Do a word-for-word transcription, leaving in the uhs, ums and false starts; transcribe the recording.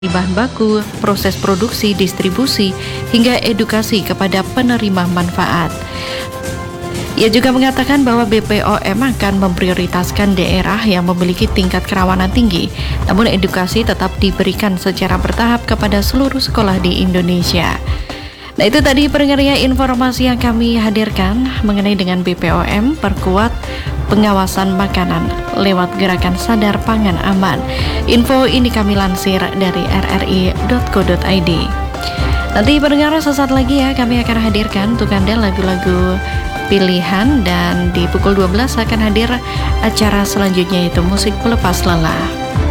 bahan baku, proses produksi, distribusi, hingga edukasi kepada penerima manfaat. Ia juga mengatakan bahwa B P O M akan memprioritaskan daerah yang memiliki tingkat kerawanan tinggi, namun edukasi tetap diberikan secara bertahap kepada seluruh sekolah di Indonesia. Nah, itu tadi pendengarnya informasi yang kami hadirkan mengenai dengan B P O M perkuat pengawasan makanan lewat gerakan Sadar Pangan Aman. Info ini kami lansir dari r r i titik co titik i d. Nanti pendengar, sesaat lagi ya kami akan hadirkan untuk Anda lagu-lagu pilihan, dan di pukul dua belas akan hadir acara selanjutnya, yaitu musik pelepas lelah.